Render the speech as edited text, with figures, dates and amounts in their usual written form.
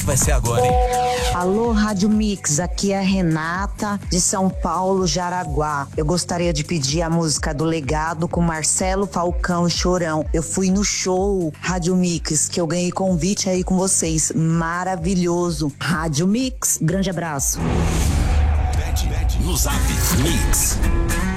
Vai ser agora, hein? Alô, Rádio Mix, aqui é a Renata, de São Paulo, Jaraguá. Eu gostaria de pedir a música do Legado com Marcelo, Falcão e Chorão. Eu fui no show Rádio Mix, que eu ganhei convite aí com vocês. Maravilhoso. Rádio Mix, grande abraço. No Zap Mix.